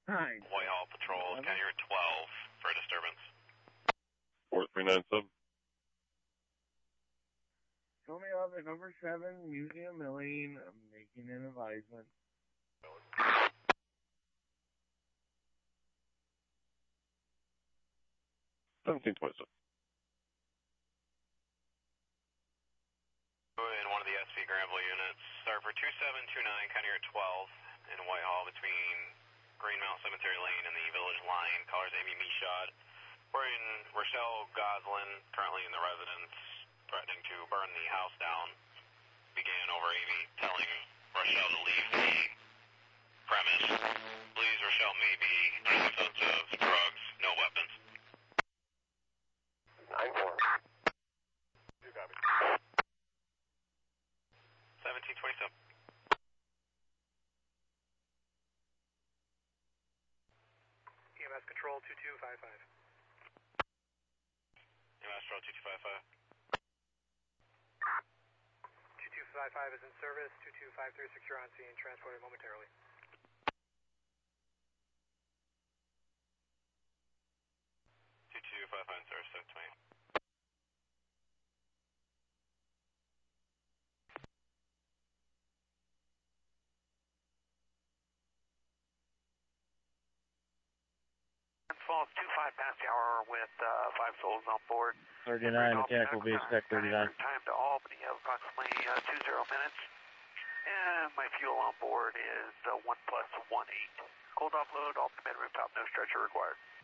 Hi. Whitehall Patrol, county route 12 for a disturbance. 4397. Show me up at number 7, Museum Lane. I'm making an advisement. 1727. In one of the SV Granville units, start for 2729, county route 12 in Whitehall between Greenmount Cemetery Lane and the Village Line. Callers Amy Michaud. We're in Rochelle Goslin, currently in the residence, threatening to burn the house down. Began over Amy telling Rochelle to leave the premise. Believes Rochelle may be under the influence of drugs, no weapons. 9-4. 1727. EMS control 2255. EMS control 2255. 2255 is in service. 22536, you're on scene. Transported momentarily. In service, 720. Falls 25 past the hour with 5 souls on board. 39, mechanical base tech 39. Time to Albany of approximately 20 minutes. And my fuel on board is 1+18. Cold offload, all the bedroom top, no stretcher required.